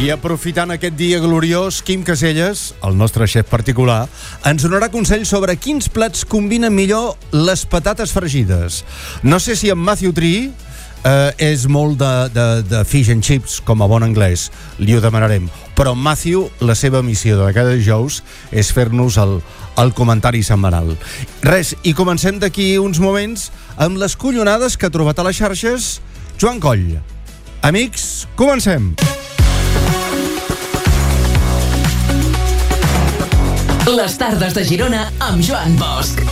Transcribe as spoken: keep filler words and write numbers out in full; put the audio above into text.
I aprofitant aquest dia gloriós, Quim Caselles, el nostre xef particular, ens donarà consells sobre quins plats combinen millor les patates fregides. No sé si en Matthew Tree eh, és molt de, de, de fish and chips, com a bon anglès, li ho demanarem. Però Matthew, la seva missió de cada dijous és fer-nos el, el comentari setmanal. Res, i comencem d'aquí uns moments amb les collonades que ha trobat a les xarxes Joan Coll. Amics, comencem! Les tardes de Girona amb Joan Bosch.